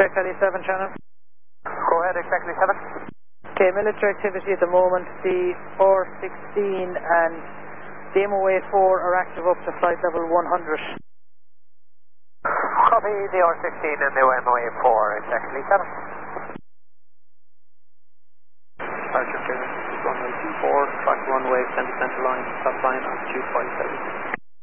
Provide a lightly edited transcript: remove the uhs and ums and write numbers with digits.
Charlie 7 channel. Go ahead, exactly 7. Okay, military activity at the moment. The R16 and the MOA-4 are active up to flight level 100. Copy the R16 and the MOA-4, exactly 7. Departure clearance, runway 24, track runway, center line, stop line, altitude 570.